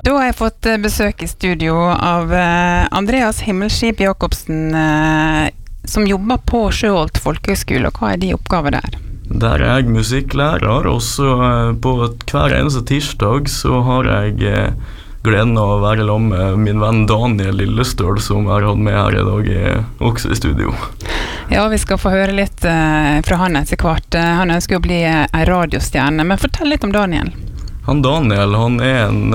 Da har jeg fått besøk I studio av Andreas Himmelskip Jacobsen, som jobber på Sjøholt Folkehøgskole, og hva de oppgaver der? Der jeg musikklærer, og så på hver eneste tirsdag så har jeg gleden av å være sammen med min venn Daniel Lillestøl, som jeg har hatt med her I dag, også I studio. Ja, vi skal få høre litt fra han etter hvert. Han ønsker å bli en radiostjerne, men fortell litt om Daniel. Daniel, han en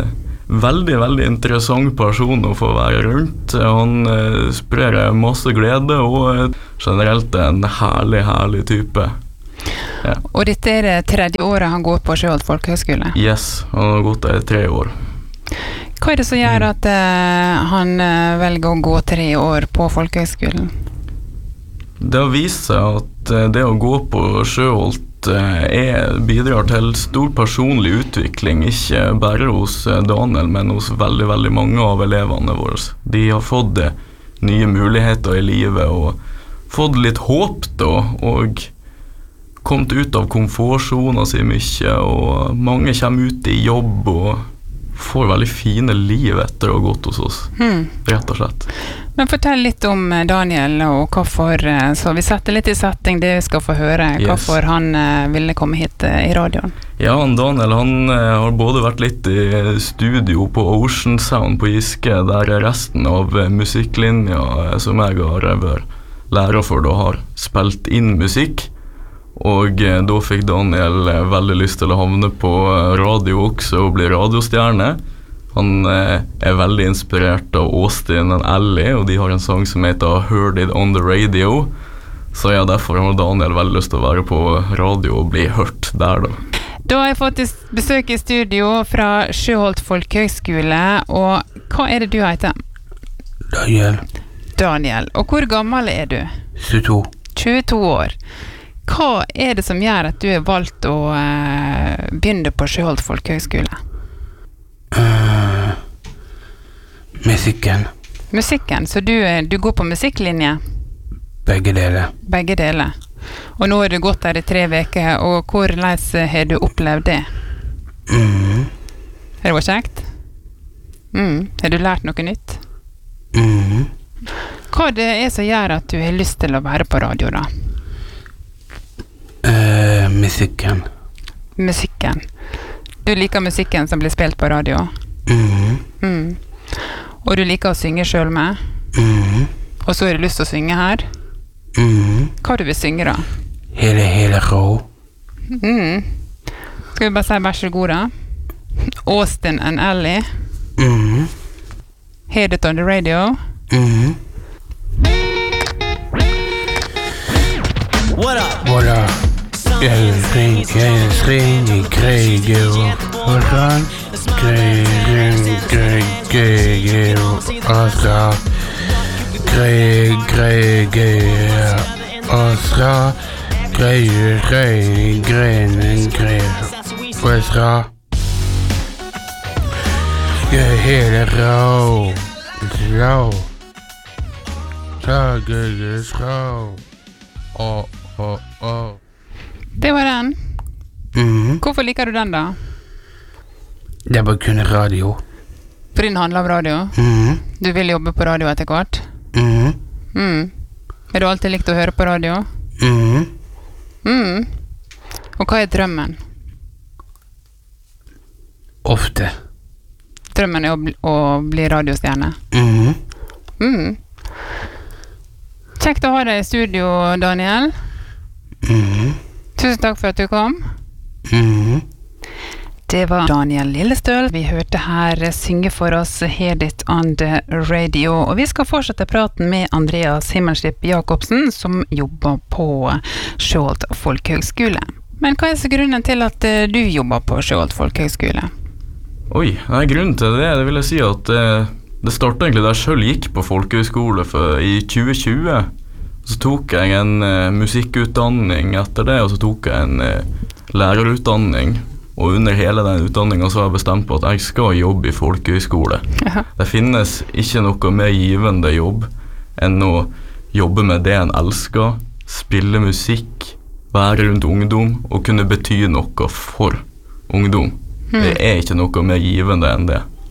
veldig interessant person å få være rundt. Han sprer masse glede og generelt en herlig type. Ja. Og dette det tredje året han går på Sjøholt Folkehøgskole? Yes, han har gått der I 3 år. Hva det som gjør at han velger å gå 3 år på folkehøgskolen? Det har vist seg at det å gå på Sjøholt bidrar til stor personlig utvikling, ikke bare hos Daniel, men hos veldig mange av elevene våre. De har fått nye muligheter I livet og fått litt håp da, og kommet ut av komfortzonen sin mye, og mange kommer ut I jobb og får veldig fine liv etter å ha gått hos oss, rett og slett. Men fortell litt om Daniel og hvorfor, så vi setter litt I setting det vi skal få høre, hvorfor han ville komme hit I radioen. Ja, Daniel han har både vært litt I studio på Ocean Sound på Giske, der resten av musikklinja som jeg har vært lærer for, da har spilt inn musikk. Og da fikk Daniel veldig lyst til å havne på radio også og bli radiostjerne. Han veldig inspirert av Austin og Ellie, og de har en sang som heter Heard It On The Radio. Så ja, derfor har Daniel veldig lyst til å være på radio og bli hørt der da. Da har jeg fått besøk I studio fra Sjøholt Folkehøgskole, og hva det du heter? Daniel. Og hvor gammel du? 22. 22 år. Hva det som gjør at du har valgt å begynne på Sjøholt Folkehøgskole? Musikken. Musikken, så du går på musikklinje? Begge deler. Begge deler. Og nå har du gått der I 3 veker, og hvordan har du opplevd det? Det vært kjekt? Har du lært noe nytt? Hva det som gjør at du har lyst til å være på radio da? Musikken. Musikken. Du liker musikken som blir spilt på radio? Og du liker å synge selv med? Og så har du lyst til å synge her? Hva du vil synge da? Hele rå. Skal vi bare si vær så god da? Austin and Ellie. Heard It On The Radio. What up? What up? Jeg ringer I Greger og sånn. Greger og så. Greger og så. Greger og så. Jeg hele rå. Rå. Greger rå. Det var den. Hvorfor liker du den da? Det bare kunne radio. For den handler om radio? Du vil jobbe på radio etter hvert? Har du alltid likt å høre på radio? Og hva drømmen? Ofte. Drømmen å bli radiostjerne? Kjekt å ha deg I studio, Daniel. Tusen takk for at du kom. Det var Daniel Lillestøl. Vi hørte her synge for oss Heard It On The Radio. Og vi skal fortsette praten med Andreas Himmelskip Jacobsen, som jobber på Sjøholt Folkehøgskole. Men hva så grunnen til at du jobber på Sjøholt Folkehøgskole? Grunnen til det vil jeg si at det startet egentlig da jeg selv gikk på folkehøgskole I 2020. Så tok jeg en musikkutdanning etter det, og så tok jeg en lærerutdanning. Og under hele den utdanningen så har jeg bestemt på at jeg skal jobbe I folkehøgskole. Det finnes ikke noe mer givende jobb enn å jobbe med det en elsker, spille musikk, være rundt ungdom og kunne bety noe for ungdom. Det ikke noe mer givende enn det.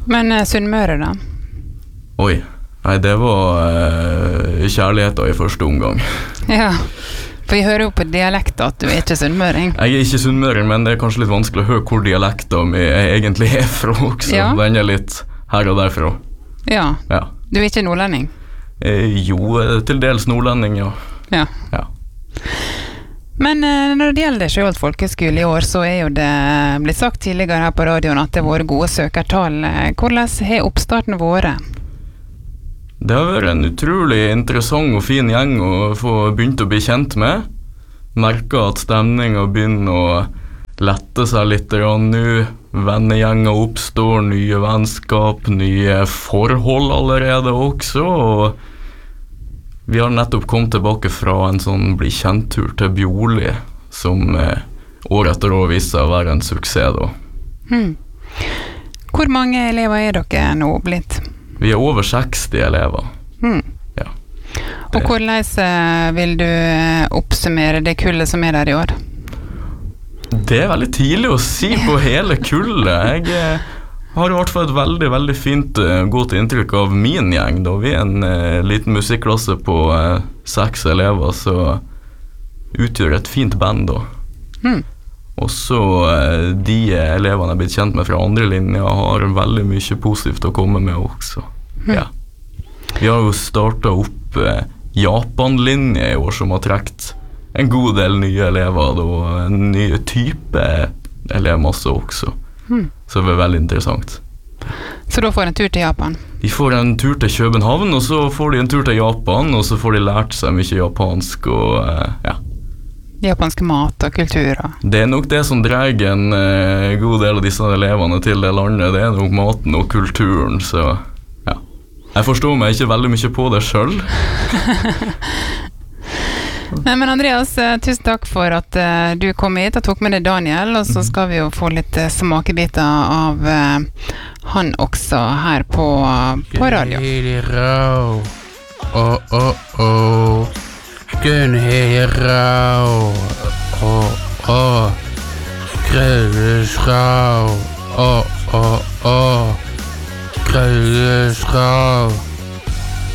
Men Sunnmøre da? Oi, nei, det var kjærligheten I første omgang. Ja, for jeg hører jo på dialekt at du ikke sunnmøring. Jeg ikke sunnmøring, men det kanskje litt vanskelig å høre hvor dialekten min egentlig fra også. Ja. Den litt her og derfra. Ja, ja. Du ikke nordlending? Jo, til dels nordlending, ja. Ja. Ja. Men når det gjelder Sjøholt folkeskole I år, så jo det blitt sagt tidligere her på radioen at det var gode søkertall. Hvordan har oppstarten vært? Det har vært en utrolig interessant og fin gjeng å få begynt å bli kjent med. Merker at stemningen begynner å lette seg litt nå. Vennegjenger oppstår, nye vennskap, nye forhold allerede også. Og vi har nettopp kommet tilbake fra en sånn bli kjent-tur til Bjorli, som år etter år viser seg å være en suksess da. Hvor mange elever dere nå blitt? Vi over 60 elever. Ja. Og hvordan vil du oppsummere det kullet som der I år? Det veldig tidlig å si på hele kullet. Jeg har I hvert fall et veldig, veldig fint godt inntrykk av min gjeng. Da vi en liten musikklasse på 6 elever, så utgjør et fint band da. Og så de elevene jeg blitt kjent med fra andre linjer har veldig mye positivt å komme med også. Ja. Vi har jo startet opp Japan-linje I år som har trekt en god del nye elever og en ny type elevmasse også. Så det veldig interessant. Så da får en tur til Japan? De får en tur til København, og så får de en tur til Japan, og så får de lært seg mye japansk og ja. Japansk mat og kultur. Det nok det som drar en god del av disse elevene til det landet. Det nok maten og kulturen, så ja. Jeg forstår meg ikke veldig mye på det selv. Nei, men Andreas, tusen takk for at du kom hit og tok med deg Daniel, og så skal vi jo få litt smakebiter av han også her på radio. Gunhild Krøllesrav Krøllesrav